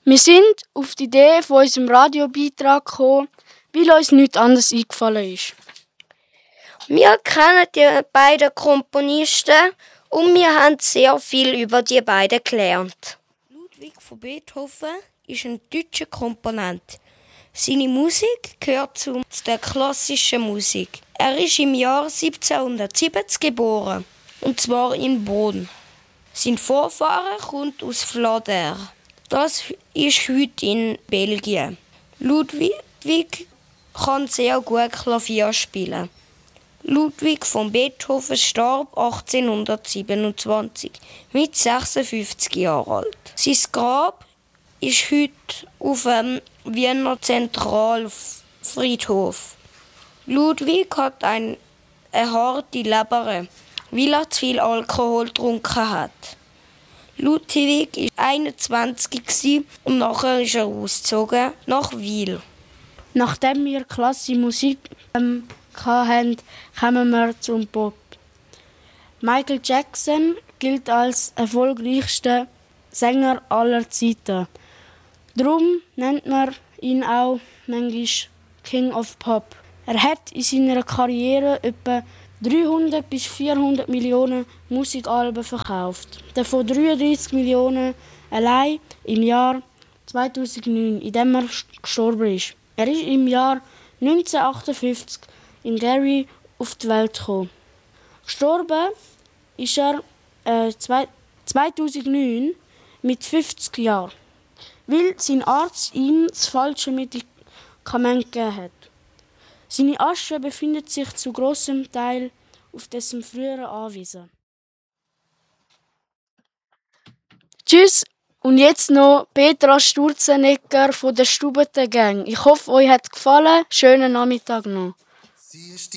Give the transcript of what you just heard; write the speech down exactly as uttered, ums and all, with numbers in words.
Wir sind auf die Idee von unserem Radiobeitrag gekommen, weil uns nichts anderes eingefallen ist. Wir kennen die beiden Komponisten und wir haben sehr viel über die beiden gelernt. Ludwig von Beethoven ist ein deutscher Komponist. Seine Musik gehört zu der klassischen Musik. Er ist im Jahr siebzehnhundertsiebzig geboren, und zwar in Bonn. Sein Vorfahren kommt aus Flandern. Das ist heute in Belgien. Ludwig kann sehr gut Klavier spielen. Ludwig von Beethoven starb achtzehnhundertsiebenundzwanzig mit sechsundfünfzig Jahren alt. Sein Grab ist heute auf dem Wiener Zentralfriedhof. Ludwig hat ein, eine harte Leber, weil er zu viel Alkohol getrunken hat. Ludwig war einundzwanzig und nachher ist er ausgezogen nach Wil. Nachdem wir klasse Musik ähm, hatten, kommen wir zum Pop. Michael Jackson gilt als erfolgreichster Sänger aller Zeiten. Darum nennt man ihn auch manchmal King of Pop. Er hat in seiner Karriere etwa dreihundert bis vierhundert Millionen Musikalben verkauft. Davon dreiunddreißig Millionen allein im Jahr zweitausendneun, in dem er gestorben ist. Er ist im Jahr neunzehnhundertachtundfünfzig in Gary auf die Welt gekommen. Gestorben ist er äh, zweitausendneun mit fünfzig Jahren, weil sein Arzt ihm das falsche Medikament gegeben hat. Seine Asche befindet sich zu grossem Teil auf dessen früheren Anwesen. Tschüss und jetzt noch Petra Sturzenegger von der Stubeten Gang. Ich hoffe, euch hat gefallen. Schönen Nachmittag noch.